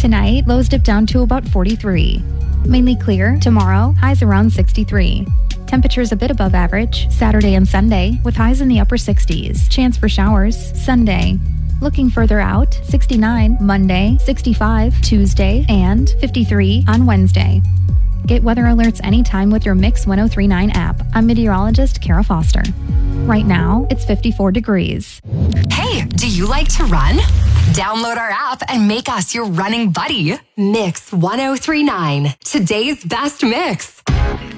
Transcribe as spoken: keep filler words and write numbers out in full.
Tonight, lows dip down to about forty-three. Mainly clear. Tomorrow, highs around sixty-three. Temperatures a bit above average Saturday and Sunday, with highs in the upper sixties. Chance for showers Sunday. Looking further out, sixty-nine Monday, sixty-five Tuesday, and fifty-three on Wednesday. Get weather alerts anytime with your Mix ten thirty-nine app. I'm meteorologist Kara Foster. Right now, it's fifty-four degrees. Hey, do you like to run? Download our app and make us your running buddy. Mix ten thirty-nine, today's best mix.